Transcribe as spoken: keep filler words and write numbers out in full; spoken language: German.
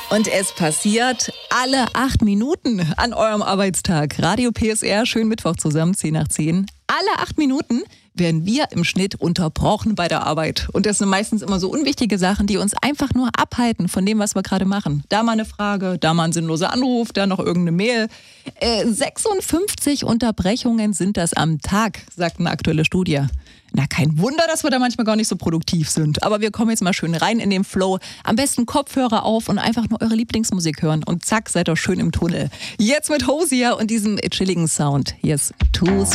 Und es passiert alle acht Minuten an eurem Arbeitstag. Radio P S R, schönen Mittwoch zusammen, zehn nach zehn. Alle acht Minuten werden wir im Schnitt unterbrochen bei der Arbeit. Und das sind meistens immer so unwichtige Sachen, die uns einfach nur abhalten von dem, was wir gerade machen. Da mal eine Frage, da mal ein sinnloser Anruf, da noch irgendeine Mail. Äh, sechsundfünfzig Unterbrechungen sind das am Tag, sagt eine aktuelle Studie. Na, kein Wunder, dass wir da manchmal gar nicht so produktiv sind. Aber wir kommen jetzt mal schön rein in den Flow. Am besten Kopfhörer auf und einfach nur eure Lieblingsmusik hören. Und zack, seid ihr schön im Tunnel. Jetzt mit Hosier und diesem chilligen Sound. Hier ist Too